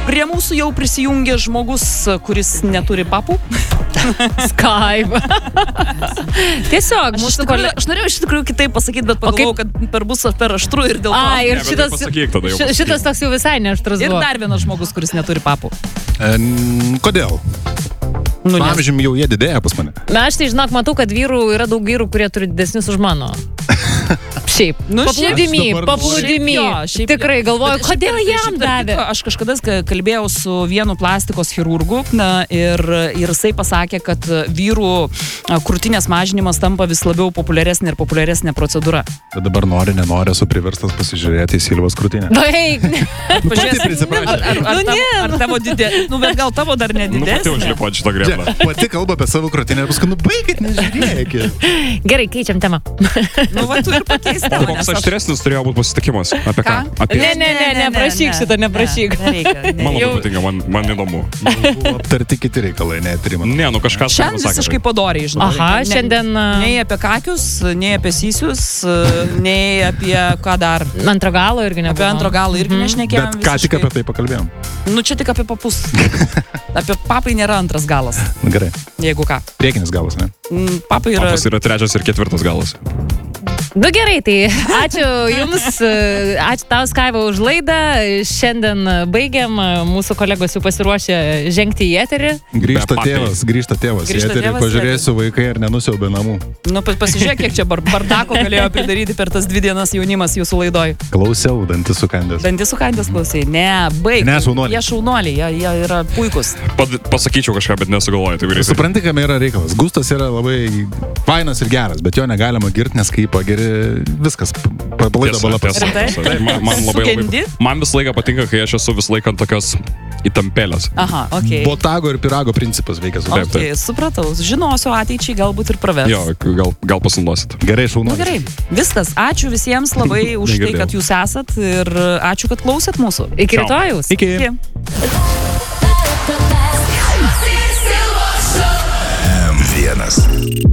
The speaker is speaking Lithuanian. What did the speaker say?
Prie mūsų jau prisijungė žmogus, kuris neturi papų. Skype. Tiesiog, mūsų Aš norėjau iš tikrųjų kitaip pasakyti, bet pagalvojau, kad bus per aštru ir dėl to. Ir Ne, bet pasakyk tada jau. šitas toks jau visai neaštrus Ir buvo. dar vienas žmogus, kuris neturi papų. Kodėl? Nu, Su nes... amžiumi jau jie didėja pas mane. Na, aš tai, žinok, matau, kad yra daug vyrų, kurie turi didesnius už mano. Šiaip. Nu, Paplūdimy. Šiaip jo. Tikrai galvoju, Bet kodėl šiaip, jam tarp davė. kitko, Aš kažkada kalbėjau su vienu plastikos chirurgu ir jisai pasakė, kad vyrų krūtinės mažinimas tampa vis labiau populiaresnė ir populiaresnė procedūra. Bet dabar nenori, esu priverstas pasižiūrėti į Silvos krūtinę. Na, eik. Ar tavo didė... Nu, bet gal tavo dar Nu, pati nedidesnė. užlipo šitą greblą. Pati kalba apie savo krūtinę ir paskui, baikit, nežiūrėkit. Gerai, keičiam temą. Nu, va, tu ir pakeisti. O koks aštresnis turėjo būti pasitikimas? Apie ką? Apie... Neprašyk šito, neprašyk. Man labai patinka, man įdomu. Buvo aptarti kiti reikalai, neatrimant. Ne, nu kažkas Šiandien visiškai padoriai, žinai. Aha, šiandien Nei apie kakius, nei apie sysius, nei apie ką dar. antro galo irgi nebuvo. Apie antro galą irgi nešnekėjom. Bet ką tik apie tai pakalbėjom. Nu, čia tik apie papus. Apie papai nėra antras galas, Na, gerai. jeigu ką. Priekinis galas, ne? Papai yra... Papas yra 3 ir 4 galas. Nu gerai, tai ačiū Jums, ačiū tau Skaiva už laidą. Šiandien baigiam, mūsų kolegos jau pasiruošė žengti į eterį. Grįžta Be tėvas. Grįžta Eterį tėvas, pažiūrėsiu vaikai ar nenusiaubė namų. Nu, pasižiūrėk, kiek čia bardako galėjo pridaryti per tas 2 dienas jaunimas jūsų laidoj. Klausiau, dantis sukandęs. Dantis sukandęs klausai. Ne, baig. Ne, šaunuoliai. Jie šaunuoliai, jie yra puikus. Pasakyčiau kažką, bet nesugalvoju. Tai greitai. Supranti, kame yra reikalas. Gustas yra labai fainas ir geras, bet jo negalima girti, nes kai pageri viskas. Palaida bala Rimtai? Man visą laiką patinka, kai aš esu visą laiką ant tokios įtampėlės. Aha, okei. Botago ir pirago principas veikia su taip. Okay, supratau. Žinosiu ateičiai, galbūt ir pravers. Jo, gal pasinaudosit. Gerai, šaunu. Nu, gerai. Viskas. Ačiū visiems labai už tai, Negirdėjau. kad jūs esat ir ačiū, kad klausėt mūsų. Iki Ciao. rytojaus. Iki. Iki. M1